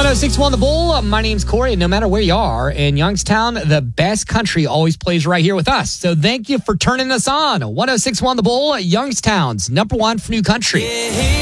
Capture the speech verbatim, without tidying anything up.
oh six point one The Bull. My name's Corey, and no matter where you are in Youngstown, the best country always plays right here with us. So thank you for turning us on. one oh six point one The Bull, Youngstown's number one for new country.